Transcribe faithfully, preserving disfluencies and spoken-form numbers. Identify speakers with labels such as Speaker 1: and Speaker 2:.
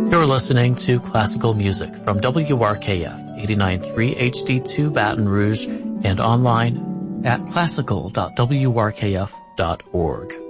Speaker 1: You're listening to classical music from W R K F eighty-nine point three H D two Baton Rouge and online at classical dot w r k f dot org.